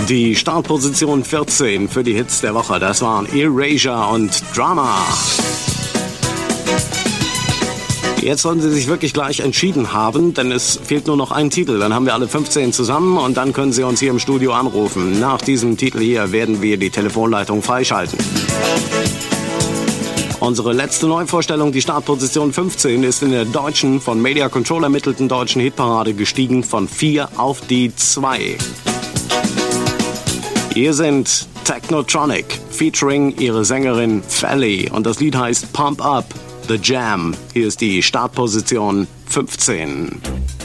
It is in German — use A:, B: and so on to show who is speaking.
A: Die Startposition 14 für die Hits der Woche, das waren Erasure und Drama. Jetzt sollten Sie sich wirklich gleich entschieden haben, denn es fehlt nur noch ein Titel. Dann haben wir alle 15 zusammen und dann können Sie uns hier im Studio anrufen. Nach diesem Titel hier werden wir die Telefonleitung freischalten. Unsere letzte Neuvorstellung, die Startposition 15, ist in der deutschen, von Media Control ermittelten deutschen Hitparade gestiegen von 4 auf die 2. Hier sind Technotronic featuring ihre Sängerin Felly und das Lied heißt Pump Up The Jam. Hier ist die Startposition 15.